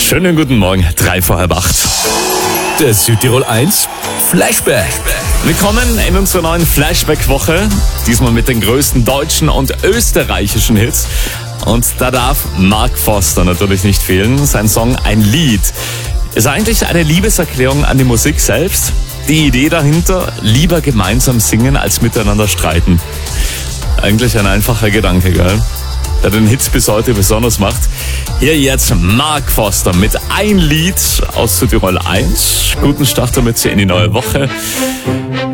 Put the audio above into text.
Schönen guten Morgen, 8:03. Der Südtirol 1 Flashback. Willkommen in unserer neuen Flashback-Woche. Diesmal mit den größten deutschen und österreichischen Hits. Und da darf Mark Foster natürlich nicht fehlen. Sein Song Ein Lied ist eigentlich eine Liebeserklärung an die Musik selbst. Die Idee dahinter, lieber gemeinsam singen als miteinander streiten. Eigentlich ein einfacher Gedanke, gell? Der den Hits bis heute besonders macht. Hier jetzt Mark Foster mit Ein Lied aus Südtirol 1. Guten Start damit in die neue Woche.